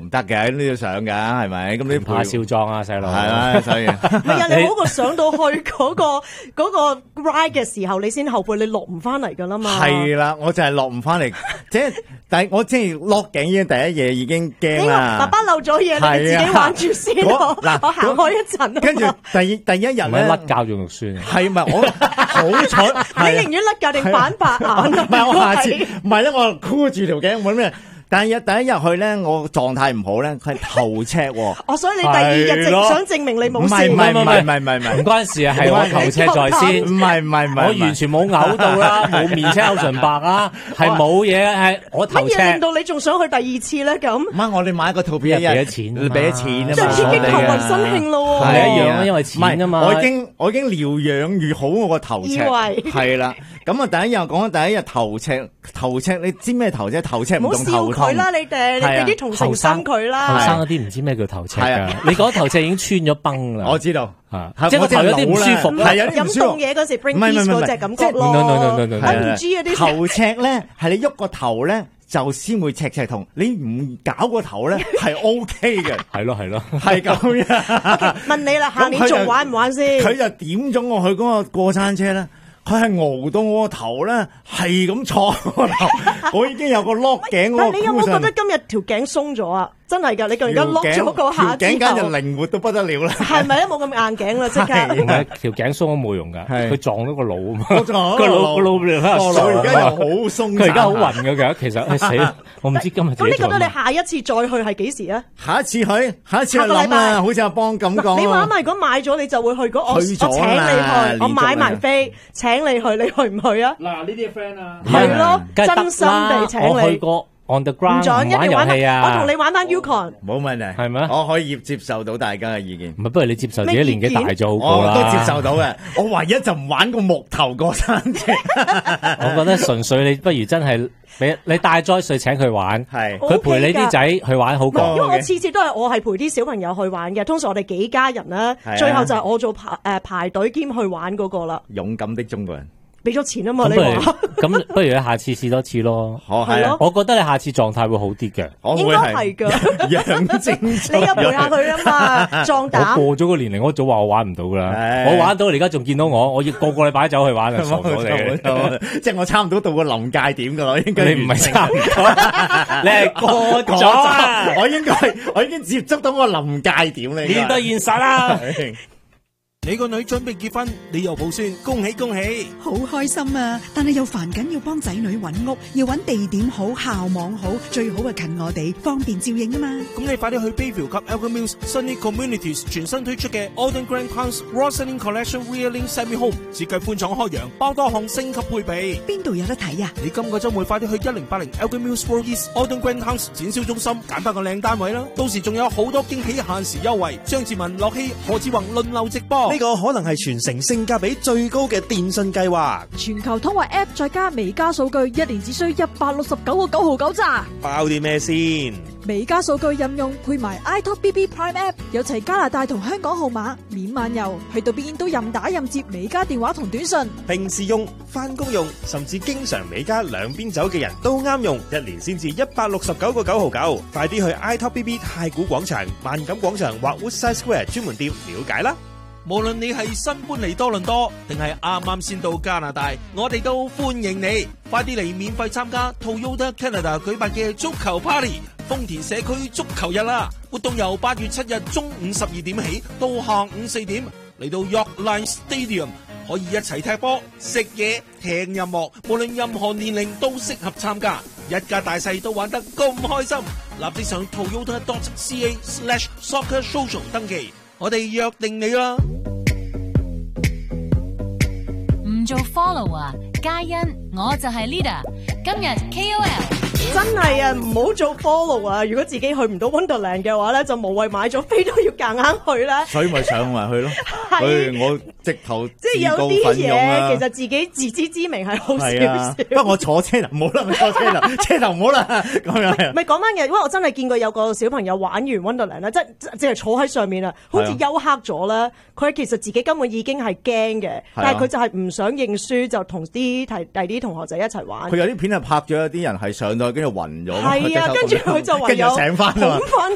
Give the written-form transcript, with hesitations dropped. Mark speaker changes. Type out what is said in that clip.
Speaker 1: 唔得嘅，呢啲相㗎，係咪？咁你
Speaker 2: 怕少裝啊，細路。
Speaker 1: 係啦，所以
Speaker 3: 唔係啊，你好過上到去嗰個 ride 嘅時候，你先後悔，你落唔翻嚟㗎啦嘛。
Speaker 1: 係啦，我就係落唔翻嚟，但係我即係落頸已經第一夜已經驚啦。
Speaker 3: 爸爸漏咗嘢，你自己玩住先咯。我行開一陣。
Speaker 1: 跟住第一日咧，
Speaker 2: 甩膠仲肉酸。
Speaker 1: 係咪我好彩？
Speaker 3: 你寧願甩膠定反白眼？
Speaker 1: 唔係我下次唔係咧，我箍住條頸揾咩？但係第一日去咧，我狀態唔好咧，佢係頭赤喎。
Speaker 3: 所以你第二日想證明你冇事。
Speaker 1: 唔係，
Speaker 2: 唔關事啊，係我頭赤在先。
Speaker 1: 唔係，
Speaker 2: 我完全冇嘔到啦，冇面青口唇白啊，係冇嘢，係我頭赤。
Speaker 3: 乜嘢令到你仲想去第二次咧？咁
Speaker 1: 唔係我哋買個套片
Speaker 2: 俾咗錢，
Speaker 1: 俾咗錢啊嘛，
Speaker 3: 即係刺激頭暈身興咯。
Speaker 2: 係一樣啊，因為錢啊嘛。
Speaker 1: 我已經療養愈好我個頭赤，係啦。咁啊，第一日講第一日頭赤，你知咩頭赤？頭赤唔同頭痛。
Speaker 3: 佢啦，你俾啲同情心佢啦。
Speaker 2: 後生嗰啲唔知咩叫頭赤㗎，你講頭赤已經穿咗崩啦。
Speaker 1: 我知道，
Speaker 2: 即係個頭有啲唔舒服，
Speaker 1: 係有啲唔舒服。
Speaker 3: 飲凍嘢嗰時 bring peace 嗰隻感覺咯。唔知啊啲
Speaker 1: 頭赤咧，係你喐個頭咧就先會赤痛，你唔搞個頭咧係 OK 嘅。
Speaker 2: 係咯，
Speaker 1: 係咁樣。
Speaker 3: 問你啦，下年仲玩唔玩先？
Speaker 1: 佢就點咗我去嗰個過山車咧。佢係熬到我個頭咧，係咁坐個頭，我已經有個 lock 頸。
Speaker 3: 但你有冇覺得今日條頸鬆咗啊？真係㗎，你而家 lock 咗個下之後，
Speaker 1: 條頸簡直靈活到不得了啦。
Speaker 3: 係咪咧？冇咁硬頸啦，即刻。
Speaker 2: 唔係條頸鬆都冇用㗎，佢撞到個腦啊嘛。
Speaker 1: 個腦而家又好鬆，
Speaker 2: 佢而家好暈㗎。其實死，我唔知今日。
Speaker 3: 咁你覺得你下一次再去係幾時啊？
Speaker 1: 下一次去諗啊，好似阿邦咁講。
Speaker 3: 你話如果買咗你就會去我請你去，我買埋飛請你去，你去唔去啊？
Speaker 4: 嗱，呢啲 friend 啊，
Speaker 3: 係咯，真心地請你。
Speaker 2: 我去過 on the ground
Speaker 3: 唔准，一定玩
Speaker 2: 遊戲啊！
Speaker 3: 我同你玩翻 Yukon，
Speaker 1: 冇問題，
Speaker 2: 係咩？
Speaker 1: 我可以接受到大家嘅意見。
Speaker 2: 唔係，不如你接受自己年紀大咗好過啦。
Speaker 1: 我都接受到嘅，我唯一就唔玩個木頭過山車。
Speaker 2: 我覺得純粹你不如真係你帶咗歲請佢玩，
Speaker 1: 係
Speaker 2: 佢陪你啲仔去玩好過。
Speaker 3: 因為我次次都係我係陪啲小朋友去玩嘅，通常我哋幾家人咧，最後就係我做排隊兼去玩嗰個啦。
Speaker 1: 勇敢的中國人。
Speaker 3: 俾咗錢啊嘛，你話
Speaker 2: 咁不如你下次試多次咯。
Speaker 1: 係咯，
Speaker 2: 我覺得你下次狀態會好啲嘅。
Speaker 3: 應該係㗎，
Speaker 1: 養精。
Speaker 3: 你又陪下佢啊嘛，壯膽。
Speaker 2: 我過咗個年齡，我早話我玩唔到㗎啦。我玩到，你而家仲見到我要個禮拜走去玩啊，傻咗你。
Speaker 1: 即係我差唔多到個臨界點㗎啦，應該。
Speaker 2: 你唔係差唔多，你係過咗。
Speaker 1: 我已經接觸到個臨界點啦。
Speaker 2: 面對現實啦。
Speaker 4: 你個女準備結婚，你又抱孫，恭喜恭喜！
Speaker 5: 好開心啊！但係又煩緊要幫仔女揾屋，要揾地點好、校網好，最好係近我哋，方便照應啊嘛！
Speaker 4: 咁你快啲去 Bayview 及 Elgin Mills Sunny Communities 全新推出嘅 Alden Grand Counts Roslyn Collection Rear Link Semi Home，設計寬敞開揚，包多項升級配備。
Speaker 5: 邊度有得睇啊？
Speaker 4: 你今個週末快啲去1080 Elgin Mills Road East Alden Grand Counts 展銷中心揀翻個靚單位啦！到時仲有好多驚喜限時優惠，張志文、樂希、何志宏輪流直播。
Speaker 6: 呢個可能係全城性價比最高嘅電信計劃，
Speaker 7: 全球通話 App 再加微加數據，一年只需169個9毫9咋。
Speaker 6: 包啲咩先？
Speaker 7: 微加數據任用，配埋 iTalk BB Prime App，有齊加拿大同香港號碼，免漫遊，去到邊都任打任接微加電話同短信。
Speaker 6: 平時用、翻工用，甚至經常微加兩邊走嘅人都啱用，一年先至169個9毫9。快啲去 iTalk BB 太古廣場、萬錦廣場或 Woodside Square 專門店了解啦。
Speaker 4: 無論你係新搬嚟多倫多，定係啱啱先到加拿大，我哋都歡迎你。快啲嚟免費參加 Toyota Canada 舉辦嘅足球 Party， 豐田社區足球日啦！活動由8月7日中午12點起到下午4點，嚟到 Yorkline Stadium， 可以一齊踢波、食嘢、聽音樂，無論任何年齡都適合參加，一家大細都玩得咁開心。立即上 toyota.ca/soccer social 登記。我哋約定你啦！
Speaker 8: 唔做 follow 啊，嘉欣，我就係 leader。今日 KOL
Speaker 3: 真係啊，唔好做 follow 啊！如果自己去唔到 Wonderland 嘅話咧，就無謂買咗飛都要夾硬去啦。
Speaker 1: 所以咪上埋去咯。係，我直頭
Speaker 3: 即係有啲嘢，其實自己自知之明係好少少。
Speaker 1: 不過我坐車頭唔好啦，坐車頭，車頭唔好啦，咁樣。
Speaker 3: 咪講翻嘅，因為我真係見過有個小朋友玩完 Wonderland 咧，即係坐喺上面啊，好似休克咗啦。佢其實自己根本已經係驚嘅，但係佢就係唔想認輸，就同啲第啲同學仔一齊玩。
Speaker 1: 佢有啲片係拍咗，有啲人係上到去跟住暈咗。
Speaker 3: 係啊，跟住佢就唯有
Speaker 1: 跟住醒翻啊嘛。